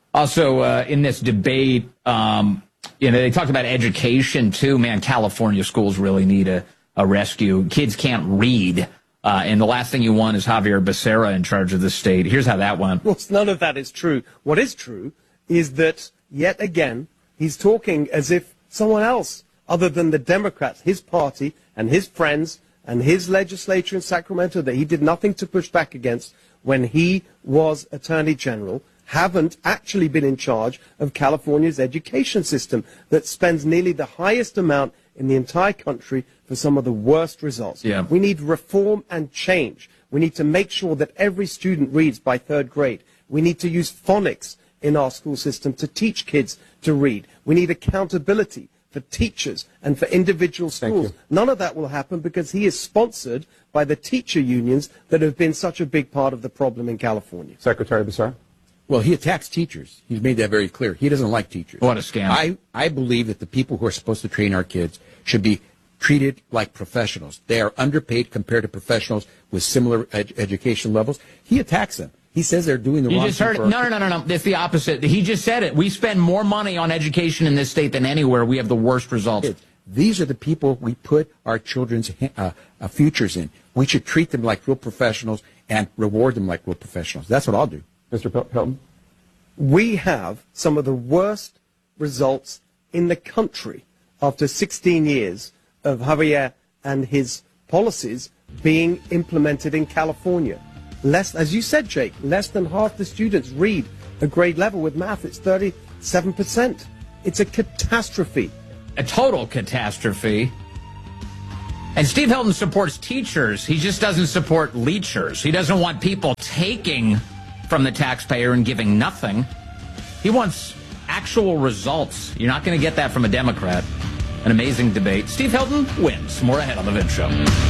Also, in this debate, they talked about education, too. Man, California schools really need a rescue. Kids can't read. And the last thing you want is Javier Becerra in charge of the state. Here's how that went. Well, none of that is true. What is true is that, yet again, he's talking as if someone else, other than the Democrats, his party and his friends and his legislature in Sacramento that he did nothing to push back against when he was Attorney General, haven't actually been in charge of California's education system that spends nearly the highest amount in the entire country for some of the worst results. Yeah. We need reform and change. We need to make sure that every student reads by third grade. We need to use phonics in our school system to teach kids to read. We need accountability for teachers and for individual schools. None of that will happen because he is sponsored by the teacher unions that have been such a big part of the problem in California. Secretary Becerra? Well, he attacks teachers. He's made that very clear. He doesn't like teachers. What a scam. I believe that the people who are supposed to train our kids should be treated like professionals. They are underpaid compared to professionals with similar education levels. He attacks them. He says they're doing the wrong thing. You just heard it. No. It's the opposite. He just said it. We spend more money on education in this state than anywhere. We have the worst results. These are the people we put our children's futures in. We should treat them like real professionals and reward them like real professionals. That's what I'll do. Mr. Hilton? We have some of the worst results in the country after 16 years of Javier and his policies being implemented in California. As you said, Jake, less than half the students read a grade level. With math, it's 37%. It's a catastrophe. A total catastrophe. And Steve Hilton supports teachers. He just doesn't support leechers. He doesn't want people taking from the taxpayer and giving nothing. He wants actual results. You're not going to get that from a Democrat. An amazing debate. Steve Hilton wins. More ahead on The Vince Show.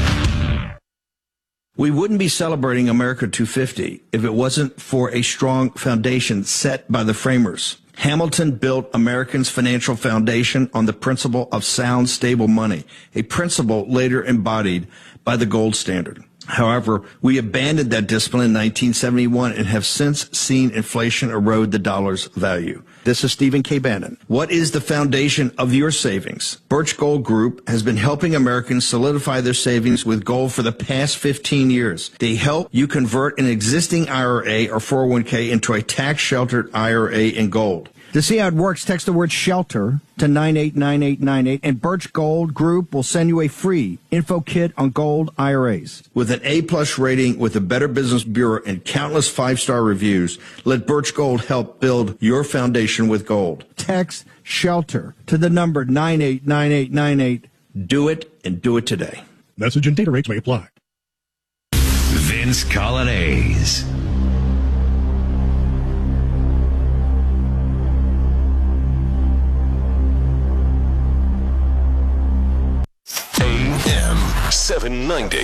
We wouldn't be celebrating America 250 if it wasn't for a strong foundation set by the framers. Hamilton built Americans' financial foundation on the principle of sound, stable money, a principle later embodied by the gold standard. However, we abandoned that discipline in 1971 and have since seen inflation erode the dollar's value. This is Stephen K. Bannon. What is the foundation of your savings? Birch Gold Group has been helping Americans solidify their savings with gold for the past 15 years. They help you convert an existing IRA or 401k into a tax-sheltered IRA in gold. To see how it works, text the word SHELTER to 989898, and Birch Gold Group will send you a free info kit on gold IRAs. With an A-plus rating with the Better Business Bureau and countless 5-star reviews, let Birch Gold help build your foundation with gold. Text SHELTER to the number 989898. Do it, and do it today. Message and data rates may apply. Vince Coglianese. AM 790.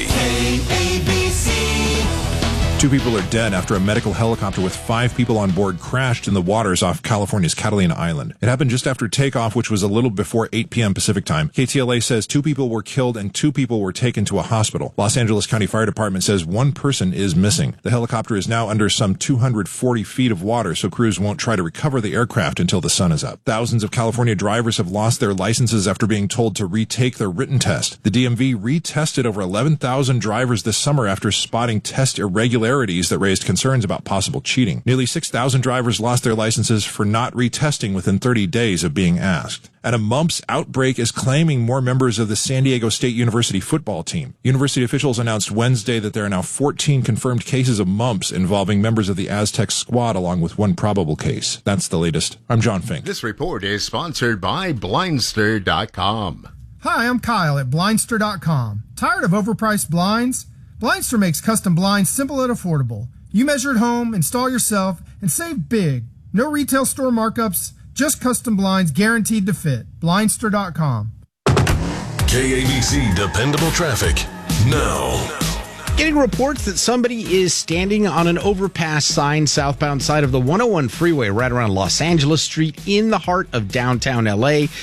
KABC. 2 people are dead after a medical helicopter with 5 people on board crashed in the waters off California's Catalina Island. It happened just after takeoff, which was a little before 8 p.m. Pacific time. KTLA says 2 people were killed and 2 people were taken to a hospital. Los Angeles County Fire Department says 1 person is missing. The helicopter is now under some 240 feet of water, so crews won't try to recover the aircraft until the sun is up. Thousands of California drivers have lost their licenses after being told to retake their written test. The DMV retested over 11,000 drivers this summer after spotting test irregularities that raised concerns about possible cheating. Nearly 6,000 drivers lost their licenses for not retesting within 30 days of being asked. And a mumps outbreak is claiming more members of the San Diego State University football team. University officials announced Wednesday that there are now 14 confirmed cases of mumps involving members of the Aztec squad, along with 1 probable case. That's the latest. I'm John Fink. This report is sponsored by Blindster.com. Hi, I'm Kyle at Blindster.com. Tired of overpriced blinds? Blindster makes custom blinds simple and affordable. You measure at home, install yourself, and save big. No retail store markups, just custom blinds guaranteed to fit. Blindster.com. KABC Dependable Traffic now. Getting reports that somebody is standing on an overpass sign southbound side of the 101 freeway right around Los Angeles Street in the heart of downtown LA.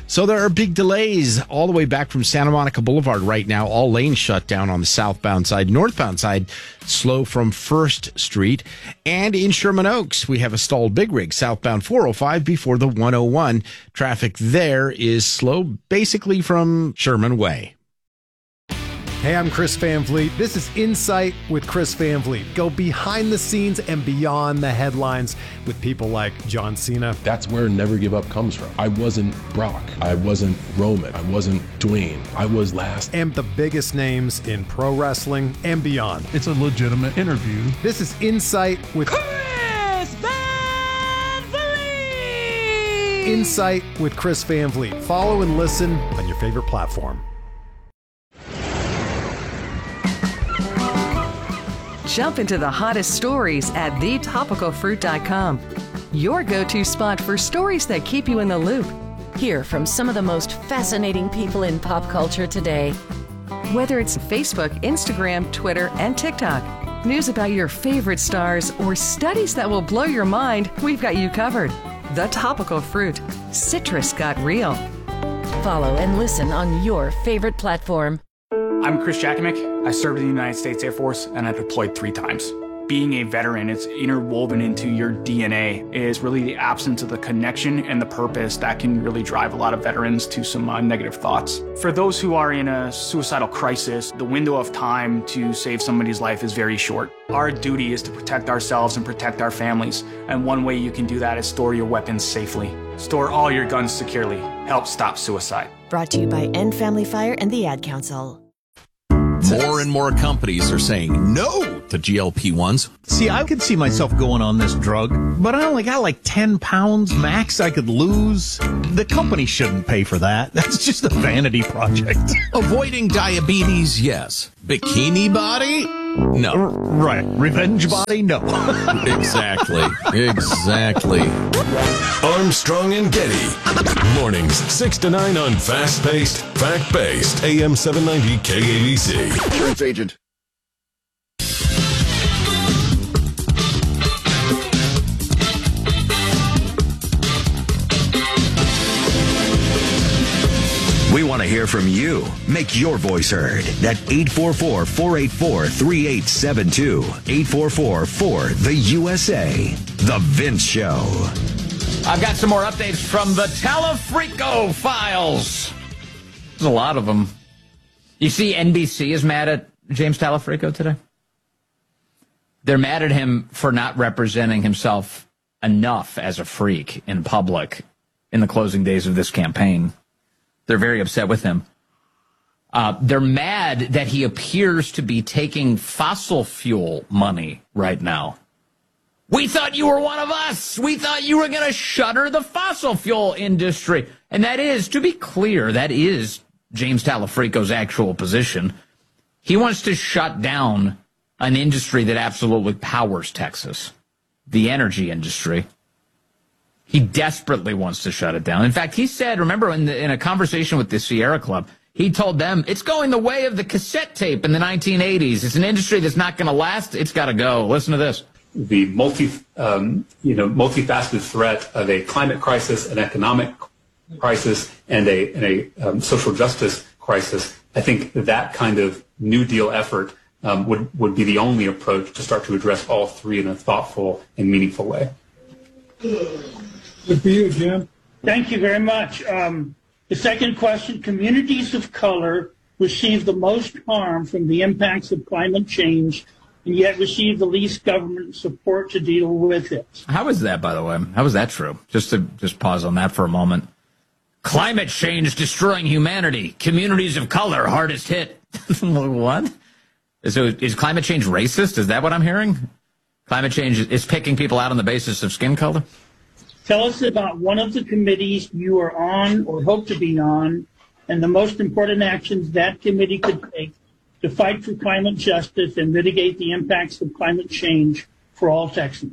So there are big delays all the way back from Santa Monica Boulevard right now. All lanes shut down on the southbound side. Northbound side, slow from 1st Street. And in Sherman Oaks, we have a stalled big rig southbound 405 before the 101. Traffic there is slow basically from Sherman Way. Hey, I'm Chris Van Vliet. This is Insight with Chris Van Vliet. Go behind the scenes and beyond the headlines with people like John Cena. That's where Never Give Up comes from. I wasn't Brock. I wasn't Roman. I wasn't Dwayne. I was last. And the biggest names in pro wrestling and beyond. It's a legitimate interview. This is Insight with Chris Van Vliet. Insight with Chris Van Vliet. Follow and listen on your favorite platform. Jump into the hottest stories at thetopicalfruit.com. Your go-to spot for stories that keep you in the loop. Hear from some of the most fascinating people in pop culture today. Whether it's Facebook, Instagram, Twitter, and TikTok, news about your favorite stars, or studies that will blow your mind, we've got you covered. The Topical Fruit. Citrus got real. Follow and listen on your favorite platform. I'm Chris Jakimick. I served in the United States Air Force and I deployed 3 times. Being a veteran, it's interwoven into your DNA. It is really the absence of the connection and the purpose that can really drive a lot of veterans to some negative thoughts. For those who are in a suicidal crisis, the window of time to save somebody's life is very short. Our duty is to protect ourselves and protect our families. And one way you can do that is store your weapons safely. Store all your guns securely. Help stop suicide. Brought to you by End Family Fire and the Ad Council. More and more companies are saying no to GLP-1s. See, I could see myself going on this drug, but I only got like 10 pounds max I could lose. The company shouldn't pay for that. That's just a vanity project. Avoiding diabetes, yes. Bikini body? No. Right. Revenge body? No. Exactly. Armstrong and Getty. Mornings 6 to 9 on fast-paced, fact-based AM 790 KABC. Insurance agent. We want to hear from you. Make your voice heard at 844-484-3872. 844-4-THE-USA. The Vince Show. I've got some more updates from the Telefrico files. There's a lot of them. You see, NBC is mad at James Telefrico today. They're mad at him for not representing himself enough as a freak in public in the closing days of this campaign. They're very upset with him. They're mad that he appears to be taking fossil fuel money right now. We thought you were one of us. We thought you were going to shutter the fossil fuel industry. And that is, to be clear, that is James Telefrico's actual position. He wants to shut down an industry that absolutely powers Texas, the energy industry. He desperately wants to shut it down. In fact, he said, remember, in a conversation with the Sierra Club, he told them, it's going the way of the cassette tape in the 1980s. It's an industry that's not going to last. It's got to go. Listen to this. The multifaceted threat of a climate crisis, an economic crisis, and a social justice crisis. I think that kind of New Deal effort would be the only approach to start to address all three in a thoughtful and meaningful way. Good for you, Jim. Thank you very much. The second question, communities of color receive the most harm from the impacts of climate change and yet receive the least government support to deal with it. How is that, by the way? How is that true? Just pause on that for a moment. Climate change destroying humanity. Communities of color hardest hit. What? So is climate change racist? Is that what I'm hearing? Climate change is picking people out on the basis of skin color? Tell us about one of the committees you are on or hope to be on and the most important actions that committee could take to fight for climate justice and mitigate the impacts of climate change for all Texans.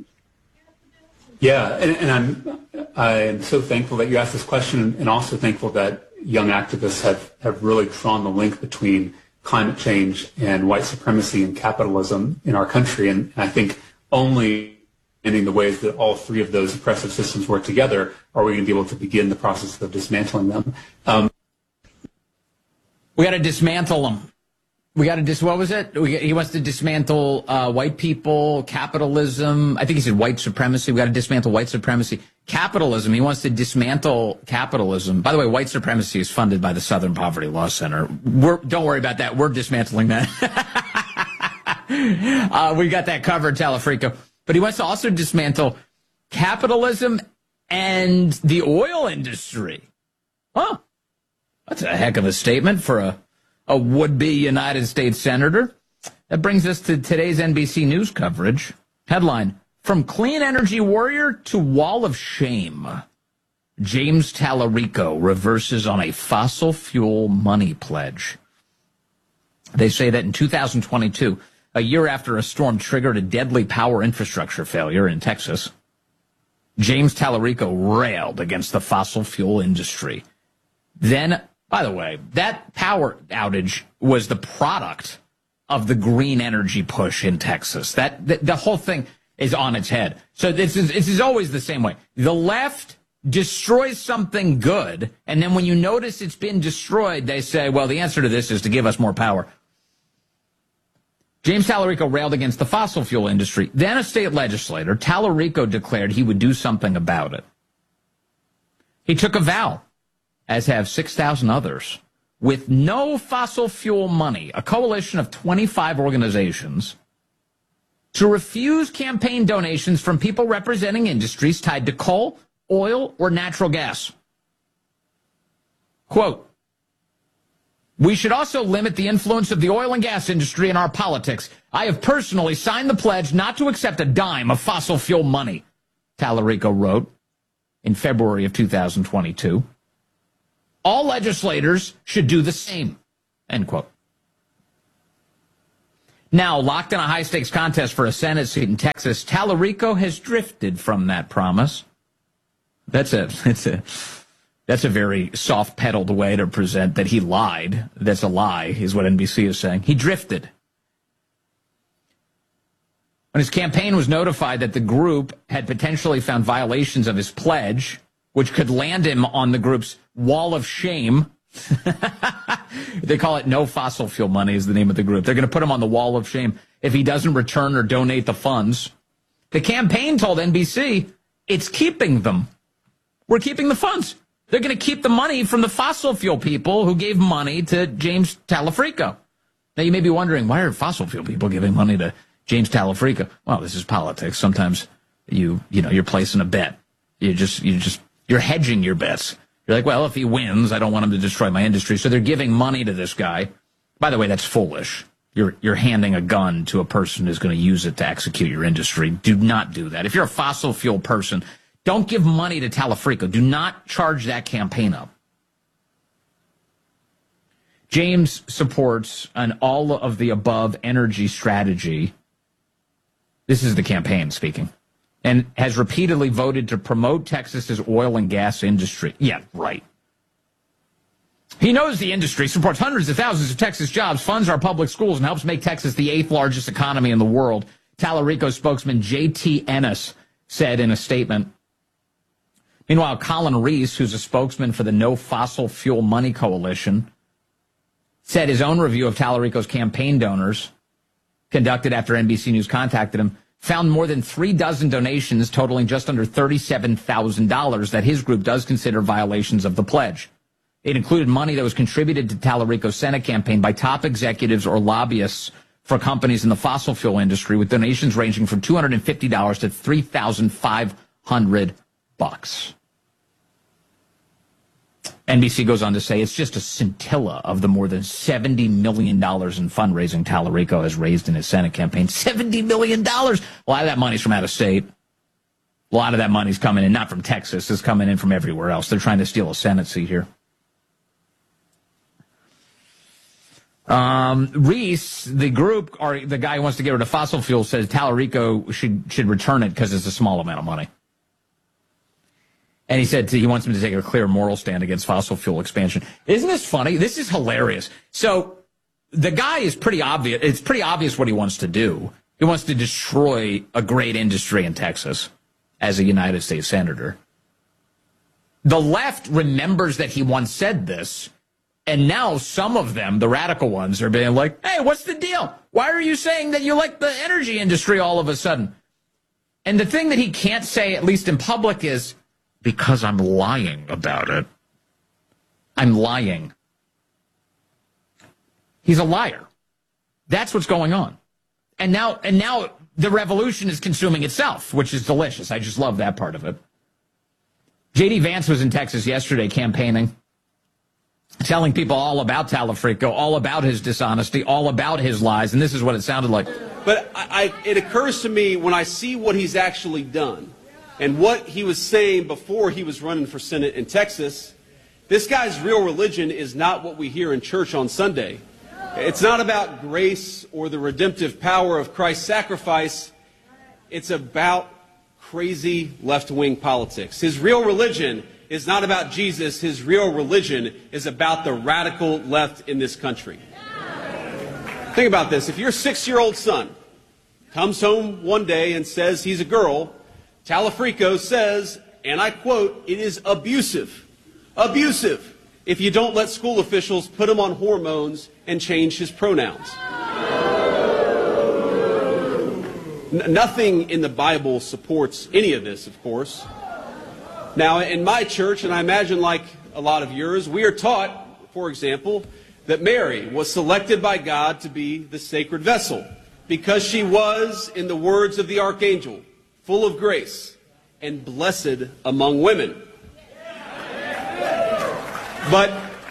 Yeah, and I'm so thankful that you asked this question, and also thankful that young activists have really drawn the link between climate change and white supremacy and capitalism in our country. And I think only the ways that all three of those oppressive systems work together, are we going to be able to begin the process of dismantling them? We got to dismantle them. We got to what was it? He wants to dismantle white people, capitalism. I think he said white supremacy. We got to dismantle white supremacy. Capitalism. He wants to dismantle capitalism. By the way, white supremacy is funded by the Southern Poverty Law Center. Don't worry about that. We're dismantling that. We got that covered, Talafrico. But he wants to also dismantle capitalism and the oil industry. Huh. That's a heck of a statement for a would-be United States senator. That brings us to today's NBC News coverage. Headline, From Clean Energy Warrior to Wall of Shame. James Talarico reverses on a fossil fuel money pledge. They say that in 2022, a year after a storm triggered a deadly power infrastructure failure in Texas, James Talarico railed against the fossil fuel industry. Then, by the way, that power outage was the product of the green energy push in Texas. The whole thing is on its head. So this is always the same way. The left destroys something good, and then when you notice it's been destroyed, they say, well, the answer to this is to give us more power. James Talarico railed against the fossil fuel industry. Then a state legislator, Talarico declared he would do something about it. He took a vow, as have 6,000 others, with no fossil fuel money, a coalition of 25 organizations, to refuse campaign donations from people representing industries tied to coal, oil, or natural gas. Quote, we should also limit the influence of the oil and gas industry in our politics. I have personally signed the pledge not to accept a dime of fossil fuel money, Talarico wrote in February of 2022. All legislators should do the same, end quote. Now, locked in a high-stakes contest for a Senate seat in Texas, Talarico has drifted from that promise. That's a very soft-pedaled way to present that he lied. That's a lie, is what NBC is saying. He drifted. When his campaign was notified that the group had potentially found violations of his pledge, which could land him on the group's wall of shame. They call it No Fossil Fuel Money is the name of the group. They're going to put him on the wall of shame if he doesn't return or donate the funds. The campaign told NBC it's keeping them. We're keeping the funds. They're going to keep the money from the fossil fuel people who gave money to James Talarico. Now, you may be wondering, why are fossil fuel people giving money to James Talarico? Well, this is politics. Sometimes you're placing a bet. You're hedging your bets. You're like, well, if he wins, I don't want him to destroy my industry. So they're giving money to this guy. By the way, that's foolish. You're handing a gun to a person who's going to use it to execute your industry. Do not do that. If you're a fossil fuel person, don't give money to Talarico. Do not charge that campaign up. James supports an all-of-the-above energy strategy. This is the campaign speaking. And has repeatedly voted to promote Texas's oil and gas industry. Yeah, right. He knows the industry, supports hundreds of thousands of Texas jobs, funds our public schools, and helps make Texas the 8th largest economy in the world, Talarico spokesman J.T. Ennis said in a statement. Meanwhile, Colin Reese, who's a spokesman for the No Fossil Fuel Money Coalition, said his own review of Talarico's campaign donors, conducted after NBC News contacted him, found more than 3 dozen donations totaling just under $37,000 that his group does consider violations of the pledge. It included money that was contributed to Talarico's Senate campaign by top executives or lobbyists for companies in the fossil fuel industry, with donations ranging from $250 to $3,500. NBC goes on to say it's just a scintilla of the more than $70 million in fundraising Talarico has raised in his Senate campaign. $70 million! A lot of that money's from out of state. A lot of that money's coming in, not from Texas. It's coming in from everywhere else. They're trying to steal a Senate seat here. Reese, the group, or the guy who wants to get rid of fossil fuel, says Talarico should return it because it's a small amount of money. And he said he wants him to take a clear moral stand against fossil fuel expansion. Isn't this funny? This is hilarious. So the guy is pretty obvious. It's pretty obvious what he wants to do. He wants to destroy a great industry in Texas as a United States senator. The left remembers that he once said this, and now some of them, the radical ones, are being like, hey, what's the deal? Why are you saying that you like the energy industry all of a sudden? And the thing that he can't say, at least in public, is because I'm lying about it. I'm lying. He's a liar. That's what's going on. And now the revolution is consuming itself, which is delicious. I just love that part of it. J.D. Vance was in Texas yesterday campaigning, telling people all about Talafrico, all about his dishonesty, all about his lies, and this is what it sounded like. But it occurs to me when I see what he's actually done and what he was saying before he was running for Senate in Texas, this guy's real religion is not what we hear in church on Sunday. It's not about grace or the redemptive power of Christ's sacrifice. It's about crazy left-wing politics. His real religion is not about Jesus. His real religion is about the radical left in this country. Think about this. If your 6-year-old son comes home one day and says he's a girl, Talafrico says, and I quote, it is abusive if you don't let school officials put him on hormones and change his pronouns. Nothing in the Bible supports any of this, of course. Now, in my church, and I imagine like a lot of yours, we are taught, for example, that Mary was selected by God to be the sacred vessel because she was, in the words of the archangel, full of grace and blessed among women. But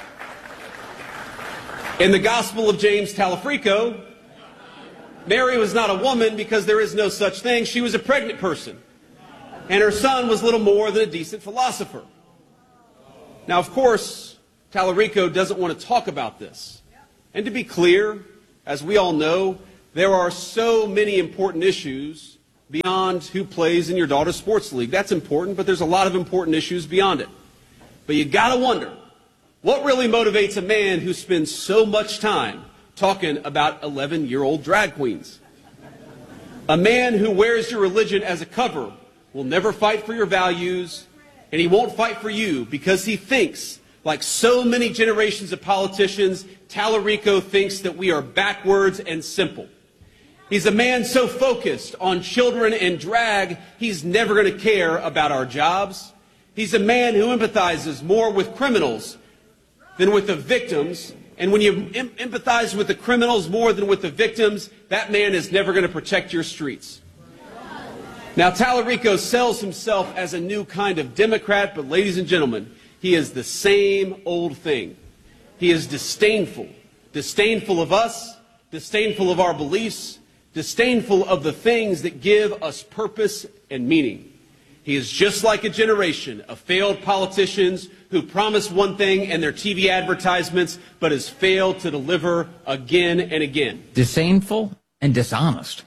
in the Gospel of James Talafrico, Mary was not a woman because there is no such thing. She was a pregnant person. And her son was little more than a decent philosopher. Now, of course, Talarico doesn't want to talk about this. And to be clear, as we all know, there are so many important issues beyond who plays in your daughter's sports league. That's important, but there's a lot of important issues beyond it. But you gotta wonder, what really motivates a man who spends so much time talking about 11-year-old drag queens? A man who wears your religion as a cover will never fight for your values, and he won't fight for you because he thinks, like so many generations of politicians, Talarico thinks that we are backwards and simple. He's a man so focused on children and drag, he's never going to care about our jobs. He's a man who empathizes more with criminals than with the victims. And when you empathize with the criminals more than with the victims, that man is never going to protect your streets. Now, Talarico sells himself as a new kind of Democrat, but ladies and gentlemen, he is the same old thing. He is disdainful of us, disdainful of our beliefs, disdainful of the things that give us purpose and meaning. He is just like a generation of failed politicians who promise one thing in their TV advertisements, but has failed to deliver again and again. Disdainful and dishonest.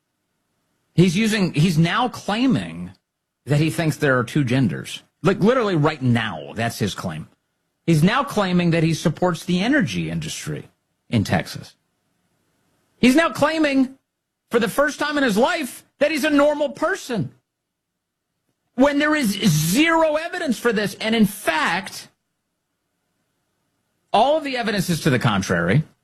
He's now claiming that he thinks there are two genders. Like literally right now, that's his claim. He's now claiming that he supports the energy industry in Texas. He's now claiming, for the first time in his life, that he's a normal person, when there is zero evidence for this. And in fact, all of the evidence is to the contrary.